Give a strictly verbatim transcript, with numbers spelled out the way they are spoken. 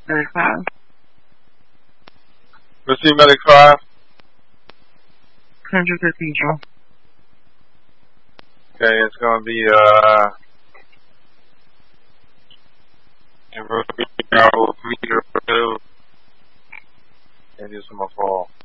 Medic five. Receive Medic five. Central Cathedral. Okay, it's going to be, uh, in meter two, and use my fall.